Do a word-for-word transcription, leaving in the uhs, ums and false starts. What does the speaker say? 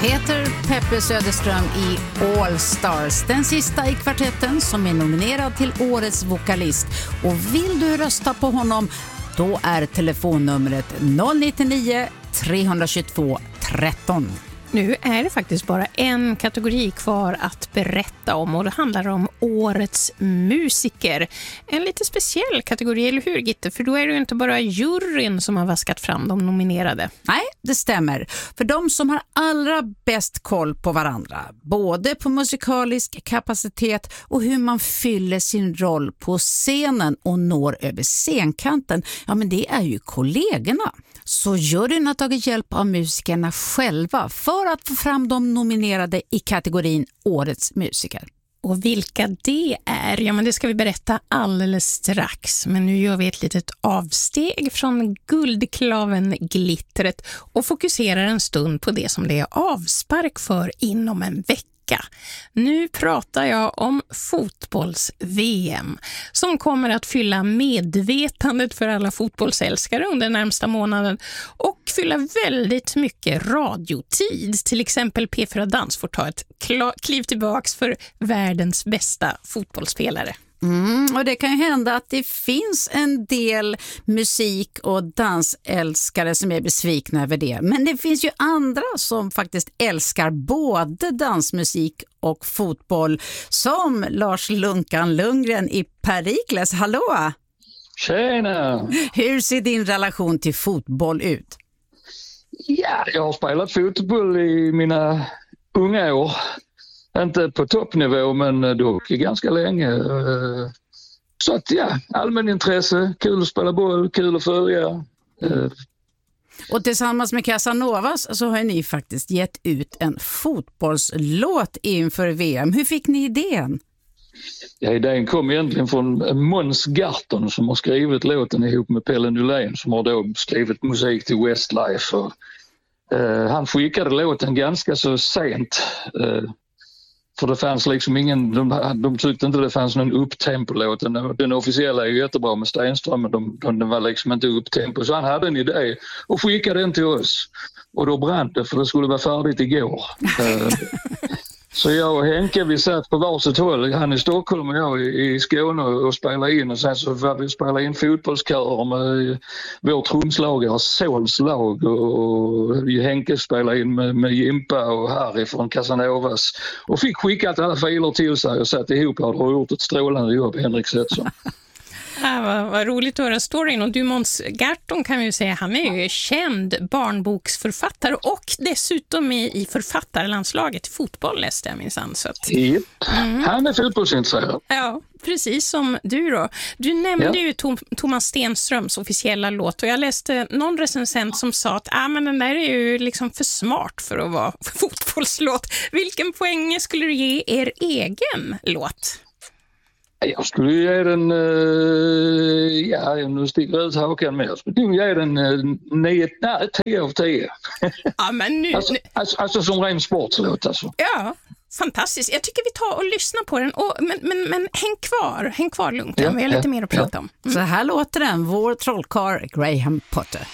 Peter Peppe Söderström i All Stars, den sista i kvartetten som är nominerad till årets vokalist. Och vill du rösta på honom, då är telefonnumret noll nio nio tre två två tretton. Nu är det faktiskt bara en kategori kvar att berätta om, och det handlar om årets musiker. En lite speciell kategori, eller hur Gitte? För då är det ju inte bara juryn som har vaskat fram de nominerade. Nej, det stämmer. För de som har allra bäst koll på varandra, både på musikalisk kapacitet och hur man fyller sin roll på scenen och når över scenkanten, ja men det är ju kollegorna. Så juryn har tagit hjälp av musikerna själva för att få fram de nominerade i kategorin Årets musiker. Och vilka det är, ja men det ska vi berätta alldeles strax. Men nu gör vi ett litet avsteg från guldklaven glittret och fokuserar en stund på det som det är avspark för inom en vecka. Nu pratar jag om fotbolls-V M som kommer att fylla medvetandet för alla fotbollsälskare under närmsta månaden och fylla väldigt mycket radiotid. Till exempel P fyra Dans får ta ett kliv tillbaks för världens bästa fotbollsspelare. Mm, och det kan ju hända att det finns en del musik- och dansälskare som är besvikna över det. Men det finns ju andra som faktiskt älskar både dansmusik och fotboll. Som Lars Lunkan Lundgren i Perikles. Hallå! Tjena! Hur ser din relation till fotboll ut? Ja, jag har spelat fotboll i mina unga år. Inte på toppnivå, men dock ganska länge. Så att ja, allmän intresse, kul att spela boll, kul att följa. Och tillsammans med Casanovas så har ni faktiskt gett ut en fotbollslåt inför V M. Hur fick ni idén? Ja, idén kom egentligen från Måns Garton som har skrivit låten ihop med Pelle Nylén som har då skrivit musik till Westlife. Och, uh, han skickade låten ganska så sent. Uh, För det fanns liksom ingen, de, de tyckte inte det fanns någon upptempo-låt. Den, den officiella är ju jättebra med Stenström, men de, de, den var liksom inte upptempo. Så han hade en idé och skickade den till oss. Och då brann det, för det skulle vara färdigt igår. Så jag och Henke, vi satt på varsitt håll, han i Stockholm och jag i, i Skåne och spelade in. Och sen så var vi spelade in fotbollskörer med vår trumslagare Sols lag. Och, och Henke spelade in med, med Jimpa och Harry från Casanovas. Och fick skickat alla filer till sig och satt ihop och har gjort ett strålande jobb, Henrik Setson. Ja, vad, vad roligt att höra storyn. Och du, Måns Garton, kan vi ju säga, han är ju känd barnboksförfattare och dessutom i, i författarlandslaget i fotboll, läste jag minsann. Så att, mm. Han är fotbollsintresserad. Ja, precis som du då. Du nämnde ja. ju Tom, Thomas Stenströms officiella låt och jag läste någon recensent som sa att ah, men den där är ju liksom för smart för att vara fotbollslåt. Vilken poäng skulle du ge er egen låt? Jag skulle ge den, uh, ja nu sticker jag ut hakan med, jag skulle ge den uh, nio, nej, tio av tio. Ja, men nu, alltså, nu... Alltså, alltså som ren sportslåt alltså. Ja, fantastiskt. Jag tycker vi tar och lyssnar på den. Och, men, men, men häng kvar, häng kvar Lunkan, ja, vi har lite ja, mer att prata ja. om. Mm. Så här låter den, vår trollkarl Graham Potter.